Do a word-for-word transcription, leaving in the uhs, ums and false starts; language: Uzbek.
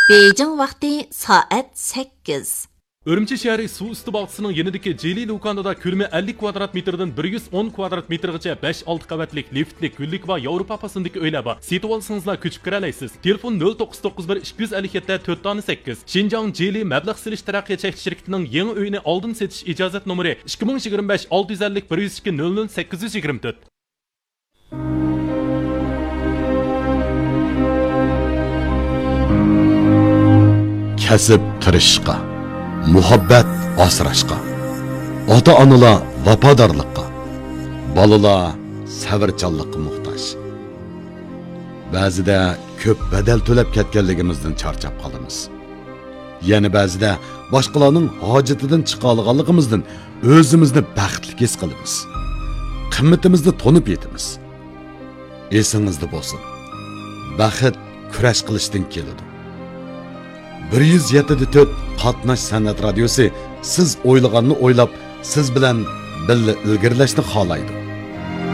Beijing vaqti soat sakkiz. Urumchi shahri suv usti bog'chisining yanidagi Jeli Lukan'da ko'lami ellik kvadrat metrdan bir yuz o'n kvadrat metrgacha besh olti qavatlik liftlik, gullik va Yevropa pasındagi uylar bor. Setib olsangizlar ko'chib kira olasiz. Telefon nol to'qqiz to'qqiz bir ikki yuz ellik yetti to'rt sakkiz. Xinjiang Jeli mablag' silish taraqqiyot cheklanish shirkatining yangi uyini oldin setish ijozat nomeri ikki ming yigirma besh olti yuz ellik bir yuz ikki nol nol sakkiz yuz yigirma to'rt. Kasib tirishqa, muhabbat asrashqa, ota-onalar vafodorlikqa, bolalar sabrchanlikqa muhtoj. Ba'zida ko'p badal to'lab ketganligimizdan charchab qolamiz. Yana ba'zida boshqalarning hojatidan chiqa olganligimizdan o'zimizni baxtli his qilamiz. Qimmatimizni tonib yetamiz. Esingizda bo'lsin. Baxt kurash qilishdan keladi. bir yuz yetti to'rt Qatnash san'at radiosi siz o'ylaganni o'ylab, siz bilan birga ilgirlashni xohlaydi.